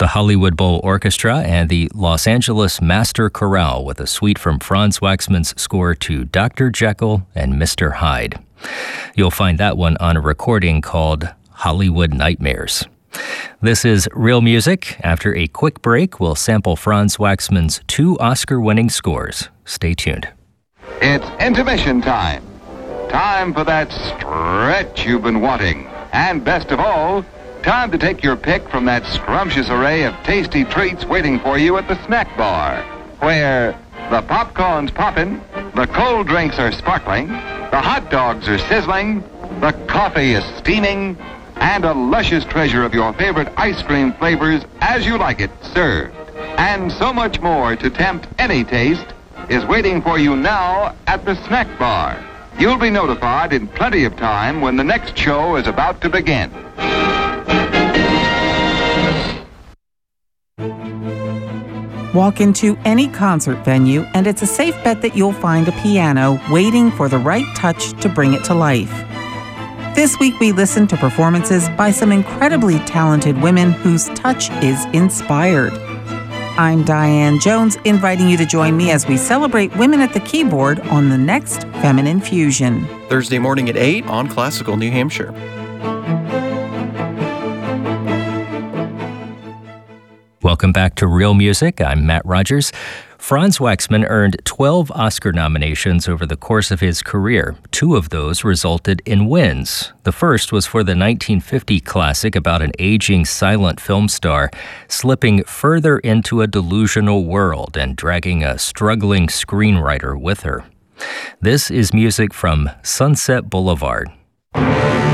Hollywood Bowl Orchestra and the Los Angeles Master Chorale with a suite from Franz Waxman's score to Dr. Jekyll and Mr. Hyde. You'll find that one on a recording called Hollywood Nightmares. This is Real Music. After a quick break, we'll sample Franz Waxman's 2 Oscar-winning scores. Stay tuned. It's intermission time. Time for that stretch you've been wanting. And best of all, time to take your pick from that scrumptious array of tasty treats waiting for you at the snack bar, where the popcorn's popping, the cold drinks are sparkling, the hot dogs are sizzling, the coffee is steaming, and a luscious treasure of your favorite ice cream flavors as you like it served. And so much more to tempt any taste is waiting for you now at the snack bar. You'll be notified in plenty of time when the next show is about to begin. Walk into any concert venue, and it's a safe bet that you'll find a piano waiting for the right touch to bring it to life. This week, we listen to performances by some incredibly talented women whose touch is inspired. I'm Diane Jones, inviting you to join me as we celebrate women at the keyboard on the next Feminine Fusion. Thursday morning at 8 on Classical New Hampshire. Welcome back to Real Music. I'm Matt Rogers. Franz Waxman earned 12 Oscar nominations over the course of his career. 2 of those resulted in wins. The first was for the 1950 classic about an aging silent film star slipping further into a delusional world and dragging a struggling screenwriter with her. This is music from Sunset Boulevard.